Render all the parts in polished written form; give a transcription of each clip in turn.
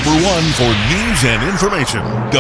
number one for news and information,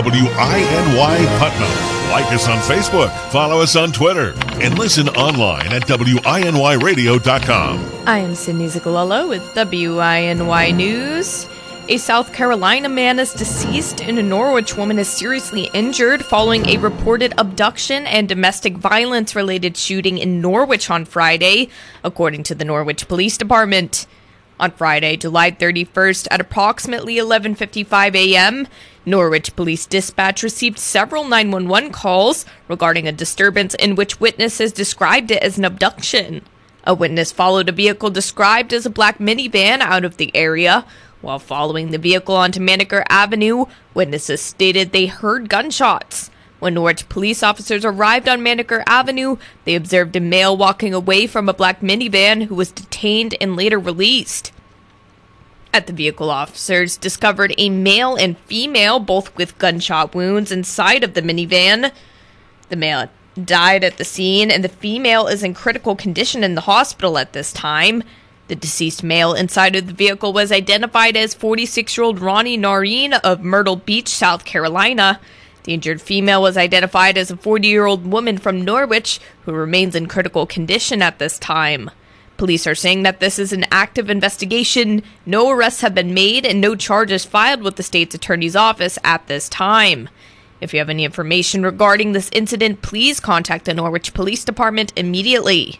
WINY Putnam. Like us on Facebook, follow us on Twitter, and listen online at WINYradio.com. I am Sydney Ziccolello with WINY News. A South Carolina man is deceased and a Norwich woman is seriously injured following a reported abduction and domestic violence-related shooting in Norwich on Friday, according to the Norwich Police Department. On Friday, July 31st, at approximately 11:55 a.m., Norwich Police Dispatch received several 911 calls regarding a disturbance in which witnesses described it as an abduction. A witness followed a vehicle described as a black minivan out of the area. While following the vehicle onto Maneker Avenue, witnesses stated they heard gunshots. When Norwich police officers arrived on Maneker Avenue, they observed a male walking away from a black minivan who was detained and later released. At the vehicle, officers discovered a male and female, both with gunshot wounds, inside of the minivan. The male died at the scene, and the female is in critical condition in the hospital at this time. The deceased male inside of the vehicle was identified as 46-year-old Ronnie Nareen of Myrtle Beach, South Carolina. The injured female was identified as a 40-year-old woman from Norwich who remains in critical condition at this time. Police are saying that this is an active investigation, no arrests have been made, and no charges filed with the state's attorney's office at this time. If you have any information regarding this incident, please contact the Norwich Police Department immediately.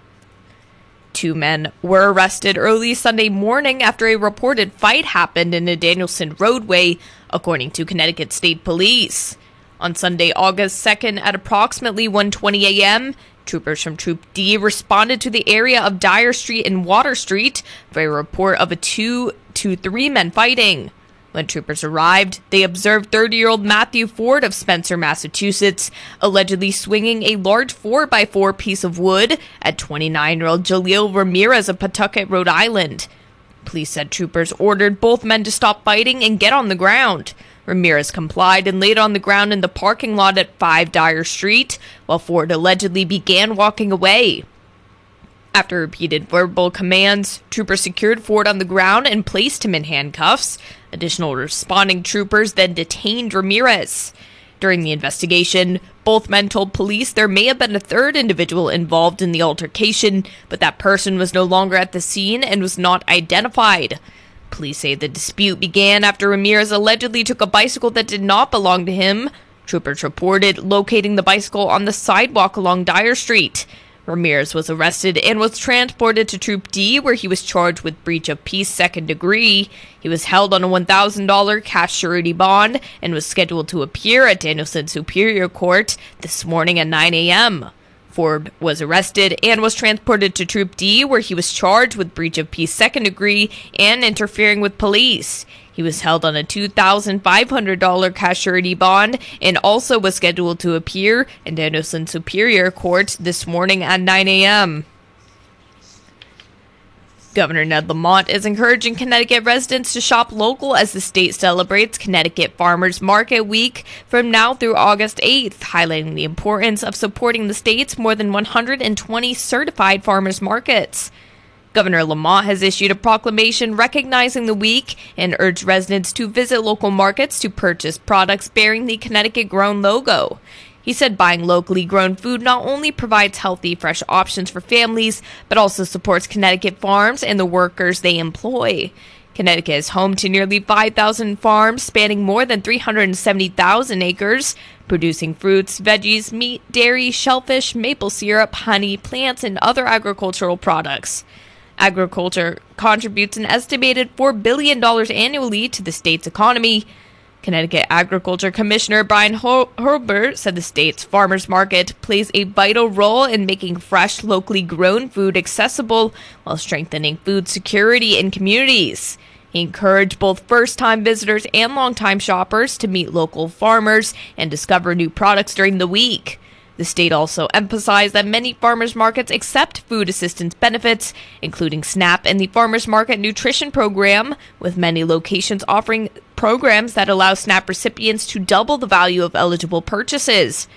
2 men were arrested early Sunday morning after a reported fight happened in a Danielson roadway, according to Connecticut State Police. On Sunday, August 2nd, at approximately 1:20 a.m., troopers from Troop D responded to the area of Dyer Street and Water Street for a report of 2 to 3 men fighting. When troopers arrived, they observed 30-year-old Matthew Ford of Spencer, Massachusetts, allegedly swinging a large 4x4 piece of wood at 29-year-old Jaleel Ramirez of Pawtucket, Rhode Island. Police said troopers ordered both men to stop fighting and get on the ground. Ramirez complied and laid on the ground in the parking lot at 5 Dyer Street, while Ford allegedly began walking away. After repeated verbal commands, troopers secured Ford on the ground and placed him in handcuffs. Additional responding troopers then detained Ramirez. During the investigation, both men told police there may have been a third individual involved in the altercation, but that person was no longer at the scene and was not identified. Police say the dispute began after Ramirez allegedly took a bicycle that did not belong to him. Troopers reported locating the bicycle on the sidewalk along Dyer Street. Ramirez was arrested and was transported to Troop D, where he was charged with breach of peace second degree. He was held on a $1,000 cash surety bond and was scheduled to appear at Danielson Superior Court this morning at 9 a.m. Ford was arrested and was transported to Troop D, where he was charged with breach of peace second degree and interfering with police. He was held on a $2,500 cash surety bond and also was scheduled to appear in Danielson Superior Court this morning at 9 a.m. Governor Ned Lamont is encouraging Connecticut residents to shop local as the state celebrates Connecticut Farmers Market Week from now through August 8th, highlighting the importance of supporting the state's more than 120 certified farmers markets. Governor Lamont has issued a proclamation recognizing the week and urged residents to visit local markets to purchase products bearing the Connecticut-grown logo. He said buying locally grown food not only provides healthy, fresh options for families, but also supports Connecticut farms and the workers they employ. Connecticut is home to nearly 5,000 farms spanning more than 370,000 acres, producing fruits, veggies, meat, dairy, shellfish, maple syrup, honey, plants, and other agricultural products. Agriculture contributes an estimated $4 billion annually to the state's economy. Connecticut Agriculture Commissioner Brian Herbert said the state's farmers market plays a vital role in making fresh, locally grown food accessible while strengthening food security in communities. He encouraged both first-time visitors and long-time shoppers to meet local farmers and discover new products during the week. The state also emphasized that many farmers markets accept food assistance benefits, including SNAP and the Farmers Market Nutrition Program, with many locations offering programs that allow SNAP recipients to double the value of eligible purchases.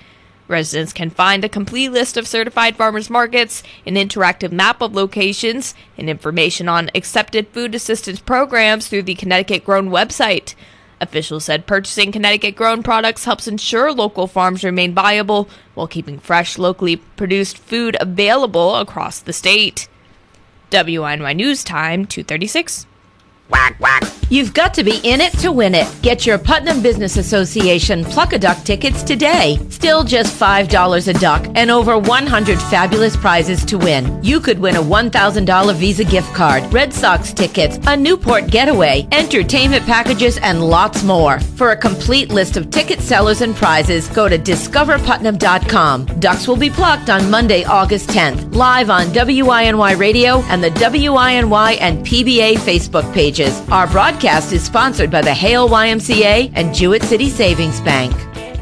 Residents can find a complete list of certified farmers markets, an interactive map of locations, and information on accepted food assistance programs through the Connecticut Grown website. Officials said purchasing Connecticut Grown products helps ensure local farms remain viable while keeping fresh, locally produced food available across the state. WINY News Time, 2:36. Whack, whack. You've got to be in it to win it. Get your Putnam Business Association Pluck-a-Duck tickets today. Still just $5 a duck and over 100 fabulous prizes to win. You could win a $1,000 Visa gift card, Red Sox tickets, a Newport getaway, entertainment packages, and lots more. For a complete list of ticket sellers and prizes, go to discoverputnam.com. Ducks will be plucked on Monday, August 10th, live on WINY Radio and the WINY and PBA Facebook pages. Our broadcast is sponsored by the Hale YMCA and Jewett City Savings Bank.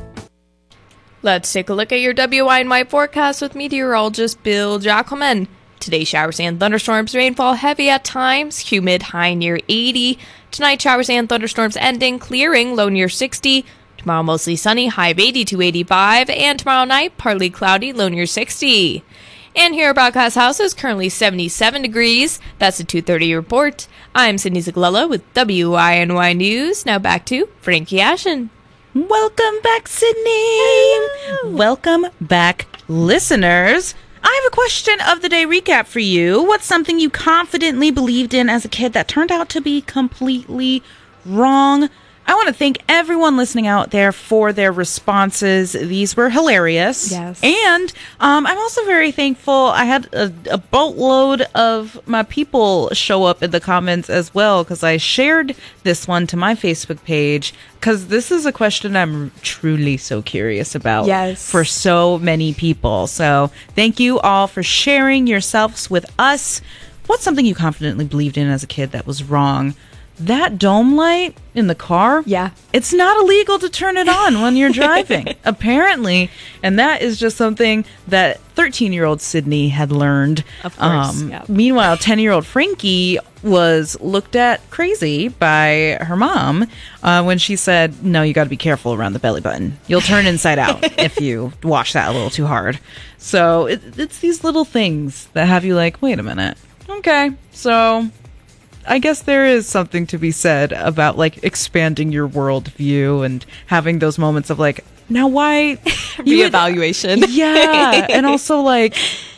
Let's take a look at your WINY forecast with meteorologist Bill Jackelman. Today, showers and thunderstorms, rainfall heavy at times, humid, high near 80. Tonight, showers and thunderstorms ending, clearing, low near 60. Tomorrow, mostly sunny, high of 80 to 85. And tomorrow night, partly cloudy, low near 60. And here at Broadcast House is currently 77 degrees. That's a 2:30 report. I'm Sydney Ziglella with WINY News. Now back to Frankie Ashen. Welcome back, Sydney. Hello. Welcome back, listeners. I have a question of the day recap for you. What's something you confidently believed in as a kid that turned out to be completely wrong? I want to thank everyone listening out there for their responses. These were hilarious. Yes. And I'm also very thankful. I had a boatload of my people show up in the comments as well, because I shared this one to my Facebook page, because this is a question I'm truly so curious about. Yes. For so many people. So thank you all for sharing yourselves with us. What's something you confidently believed in as a kid that was wrong? That dome light in the car, Yeah. it's not illegal to turn it on when you're driving, apparently. And that is just something that 13-year-old Sydney had learned. Of course, yeah. Meanwhile, 10-year-old Frankie was looked at crazy by her mom when she said, no, you got to be careful around the belly button. You'll turn inside out if you wash that a little too hard. So it's these little things that have you like, wait a minute. Okay, so I guess there is something to be said about like expanding your worldview and having those moments of like, now why Reevaluation. Yeah. And also like,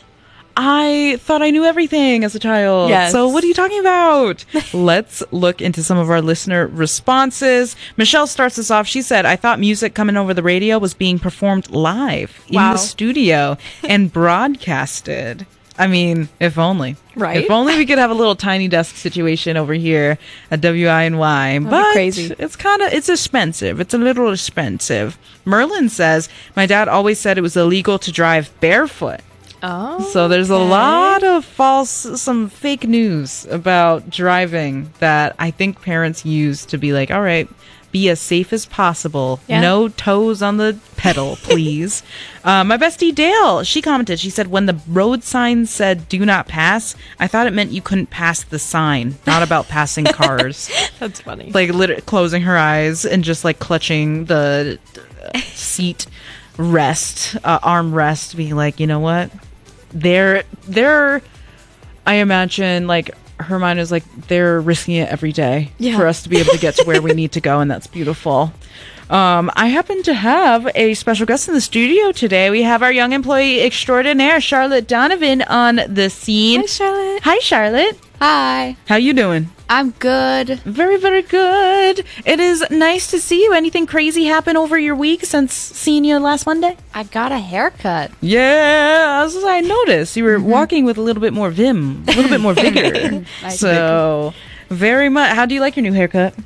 I thought I knew everything as a child. Yes. So what are you talking about? Let's look into some of our listener responses. Michelle starts us off. She said, I thought music coming over the radio was being performed live in Wow. the studio and broadcasted. I mean, if only. Right? If only we could have a little tiny desk situation over here at WINY. But crazy. It's expensive. It's a little expensive. Merlin says, my dad always said it was illegal to drive barefoot. Oh. So there's a lot of some fake news about driving that I think parents use to be like, all right, be as safe as possible. Yeah. No toes on the pedal, please. My bestie Dale, she commented, she said, when the road sign said do not pass, I thought it meant you couldn't pass the sign, not about passing cars. That's funny. Like closing her eyes and just like clutching the seat rest, armrest, being like, you know what? They're I imagine like her mind is like they're risking it every day for us to be able to get to where we need to go, and that's beautiful. I happen to have a special guest in the studio today. We have our young employee extraordinaire, Charlotte Donovan, on the scene. Hi, Charlotte. Hi, Charlotte. Hi. How you doing? I'm good. Very, very good. It is nice to see you. Anything crazy happen over your week since seeing you last Monday? I got a haircut. Yeah, as I noticed, you were walking with a little bit more vim, a little bit more vigor. So, very much. How do you like your new haircut?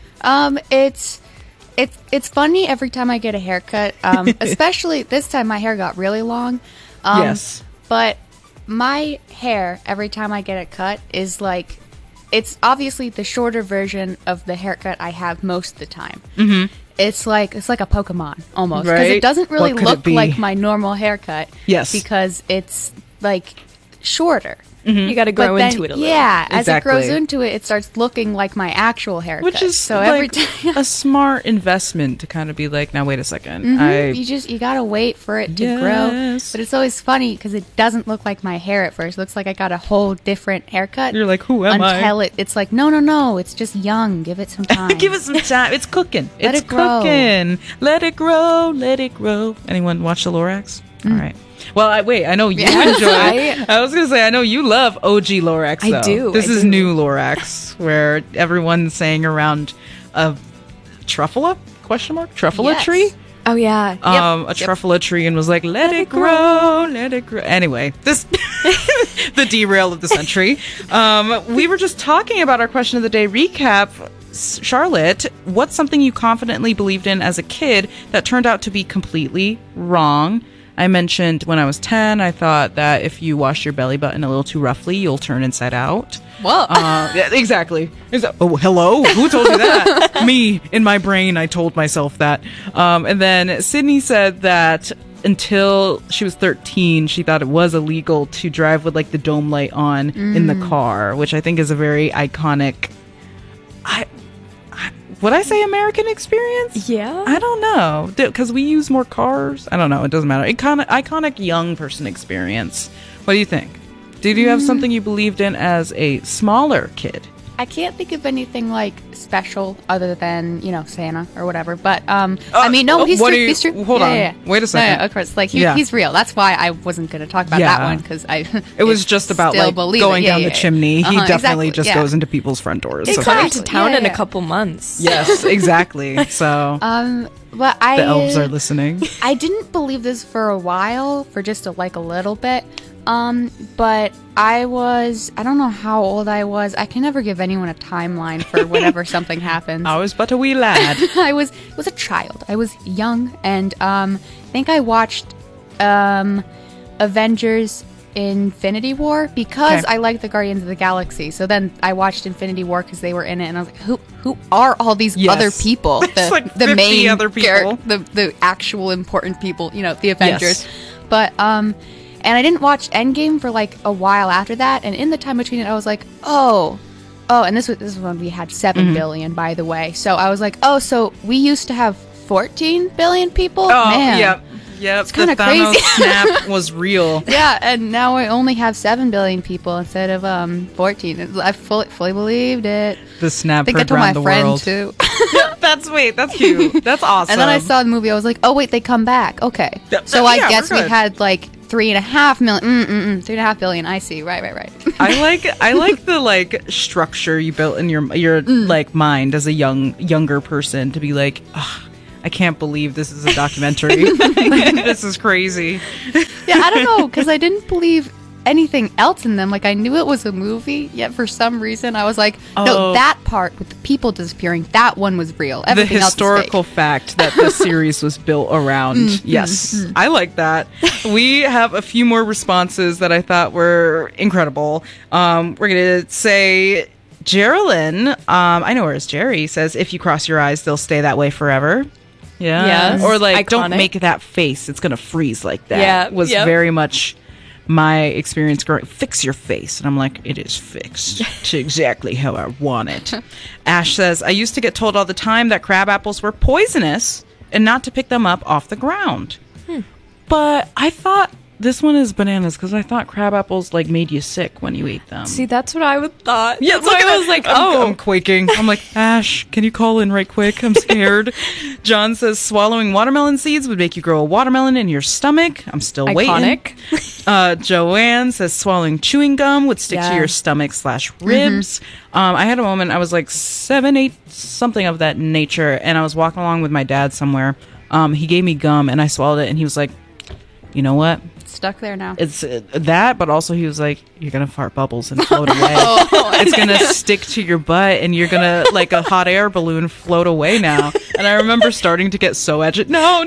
It's funny every time I get a haircut. Especially this time, my hair got really long. Yes. But my hair every time I get it cut is like, it's obviously the shorter version of the haircut I have most of the time. Mm-hmm. It's like a Pokemon almost, because Right. it doesn't really What could it look be? like my normal haircut. Yes. Because it's like shorter. You got to grow But then, into it a little. yeah, as it grows Exactly. into it, it starts looking like my actual haircut. Which is so like every time a smart investment to kind of be like, now wait a second. you gotta wait for it to grow. Yes. But it's always funny because it doesn't look like my hair at first. It looks like I got a whole different haircut. You're like, who am I? Until it's like, no, it's just young. Give it some time. Give it some time. It's cooking. Let It's it grow. cooking. Let it grow. Let it grow. Anyone watch the Lorax? All right. Well, I know you enjoy it. I was going to say, I know you love OG Lorax, I though. do, This I is do. new Lorax, where everyone's saying around a truffula? Question mark? Truffula Yes. tree? Oh, yeah. A truffula tree, and was like, let it grow, let it grow. Anyway, this the derail of the century. We were just talking about our question of the day recap. Charlotte, what's something you confidently believed in as a kid that turned out to be completely wrong? I mentioned when I was 10, I thought that if you wash your belly button a little too roughly, you'll turn inside out. Whoa. Yeah, exactly. Oh, hello? Who told you that? Me. In my brain, I told myself that. And then Sydney said that until she was 13, she thought it was illegal to drive with like the dome light on in the car, which I think is a very iconic... Would I say American experience? Yeah. I don't know. Because we use more cars? I don't know. It doesn't matter. Iconic young person experience. What do you think? Did you have something you believed in as a smaller kid? I can't think of anything like special other than Santa or whatever. But I mean, no, he's what true. are you- He's true. hold on. Yeah. Wait a second. No, of course, like Yeah. he's real. That's why I wasn't going to talk about Yeah. that one because It was just about still like believe going it. Yeah, down yeah, the yeah. chimney. He Uh-huh, definitely exactly, just yeah. goes into people's front doors. It's So- coming Exactly. to town Yeah, in a yeah. couple months. Yes, exactly. So But the elves are listening. I didn't believe this for a while, for just a little bit. But I don't know how old I was. I can never give anyone a timeline for whenever something happens. I was but a wee lad. I was a child. I was young, and I think I watched Avengers Infinity War because Okay. I liked the Guardians of the Galaxy. So then I watched Infinity War because they were in it, and I was like, who are all these Yes. other people? There's like 50 main other people. the actual important people, the Avengers. But and I didn't watch Endgame for like a while after that, and in the time between it, I was like, oh, and this was when we had 7 billion, by the way. So I was like, oh, so we used to have 14 billion people. Oh, Man. yep. It's The kinda Thanos crazy. snap was real. Yeah, and now I only have 7 billion people instead of 14. I fully believed it. The snap I think I heard told around my the friend world. too. That's cute. That's awesome. And then I saw the movie. I was like, oh wait, they come back. Okay, so I yeah, guess we're we good. had like 3.5 million. 3.5 billion. I see. Right. I like the like structure you built in your like mind as a younger person to be like, "Ugh, I can't believe this is a documentary. This is crazy. Yeah, I don't know, because I didn't believe anything else in them. Like, I knew it was a movie, yet for some reason I was like, Oh. no, that part with the people disappearing, that one was real. The Everything historical else is fake. fact that the series was built around. Yes, I like that. We have a few more responses that I thought were incredible. We're going to say Geraldine, I know her as Jerry, says, if you cross your eyes, they'll stay that way forever. Yeah. Yes. Or like, don't Iconic. make that face. It's going to freeze like that. Yeah, Was yep. very much my experience growing. Fix your face. And I'm like, it is fixed to exactly how I want it. Ash says, I used to get told all the time that crab apples were poisonous and not to pick them up off the ground. But I thought this one is bananas because I thought crab apples like made you sick when you ate them. See, that's what I would thought. Yeah, That's why I was like, I'm quaking. I'm like, Ash, can you call in right quick? I'm scared. John says swallowing watermelon seeds would make you grow a watermelon in your stomach. I'm still waiting. iconic. Joanne says swallowing chewing gum would stick to Yeah. your stomach / ribs. I had a moment, I was like 7, 8, something of that nature, and I was walking along with my dad somewhere. He gave me gum, and I swallowed it, and he was like, you know what? Stuck there now. It's that, but also he was like, you're gonna fart bubbles and float away. It's gonna stick to your butt, and you're gonna, like a hot air balloon, float away now. And I remember starting to get so agitated. No.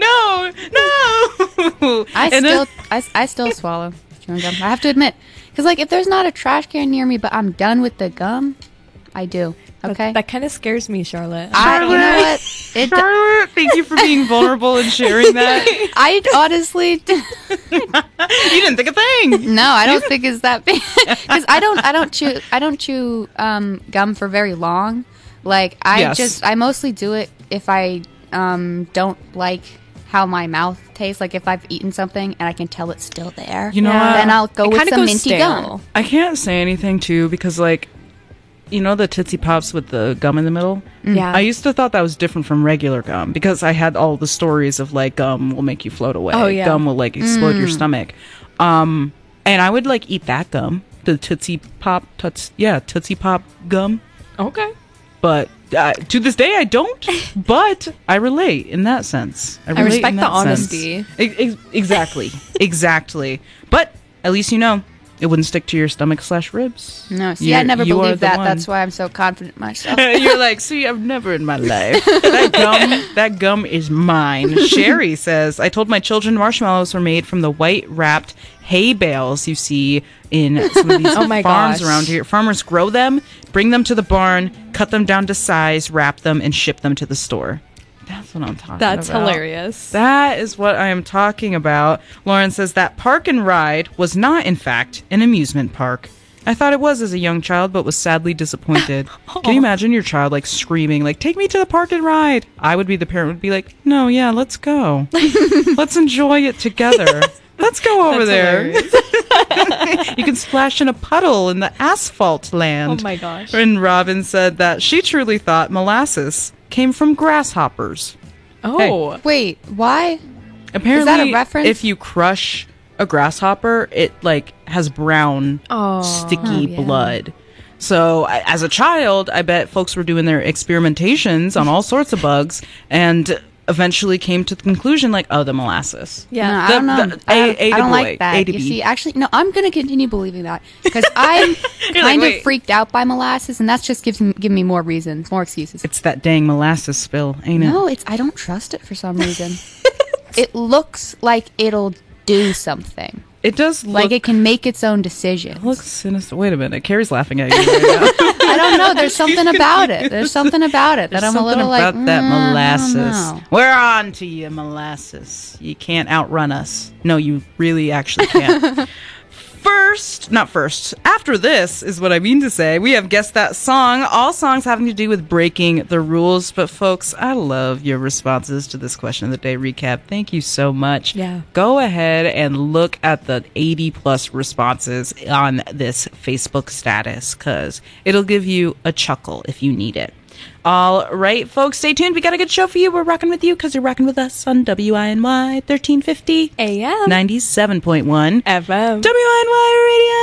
I still swallow chewing gum. I have to admit, because like if there's not a trash can near me, but I'm done with the gum, I do. Okay. That kind of scares me, Charlotte. You know what? Charlotte, thank you for being vulnerable and sharing that. I honestly, You didn't think a thing. No, I don't think it's that big because I don't chew gum for very long. Like I mostly do it if I don't like how my mouth tastes. Like if I've eaten something and I can tell it's still there, You know what? then I'll go It with kinda some goes minty stale. gum. I can't say anything too because like, you know the Tootsie Pops with the gum in the middle? Yeah. I used to thought that was different from regular gum because I had all the stories of like gum will make you float away. Oh, yeah. Gum will like explode your stomach. And I would like eat that gum, the Tootsie Pop gum. Okay. But to this day, I don't. But I relate in that sense. I relate respect in the that honesty. sense. Exactly. Exactly. But at least you know it wouldn't stick to your stomach/ribs. No, see, I never You are believed the that. one. That's why I'm so confident in myself. You're like, see, I've never in my life. That gum is mine. Sherry says, I told my children marshmallows were made from the white wrapped hay bales you see in some of these Oh my farms gosh. around here. Farmers grow them, bring them to the barn, cut them down to size, wrap them, and ship them to the store. That's what I'm talking That's about. hilarious. That is what I am talking about. Lauren says that park and ride was not, in fact, an amusement park. I thought it was as a young child, but was sadly disappointed. Can you imagine your child like screaming, like, take me to the park and ride? I would be the parent, would be like, no, yeah, let's go. Let's enjoy it together. Let's go over there. You can splash in a puddle in the asphalt land. Oh my gosh. And Robin said that she truly thought molasses came from grasshoppers. Oh. Wait, why? Apparently, Is that a reference? if you crush a grasshopper, it like has brown, Oh. sticky yeah. blood. So, as a child, I bet folks were doing their experimentations on all sorts of bugs, and eventually came to the conclusion, like, oh, the molasses. Yeah. No, I don't know. A I to don't boy, like A that. to You B. see, actually, no, I'm going to continue believing that because I'm kind wait. of freaked out by molasses, and that's just giving me more reasons, more excuses. It's that dang molasses spill, ain't it? No, I don't trust it for some reason. It looks like it'll do something. It does look. Like it can make its own decisions. looks sinister. Wait a minute. Carrie's laughing at you right now. I don't know. There's something about it. There's something about it that There's I'm a something little like, about that I don't molasses. know. We're on to you, molasses. You can't outrun us. No, you really actually can't. After this is what I mean to say. We have Guessed That Song. All songs having to do with breaking the rules. But folks, I love your responses to this question of the day recap. Thank you so much. Yeah. Go ahead and look at the 80 plus responses on this Facebook status because it'll give you a chuckle if you need it. All right, folks, stay tuned. We got a good show for you. We're rocking with you because you're rocking with us on WINY 1350 AM. 97.1 FM. WINY Radio.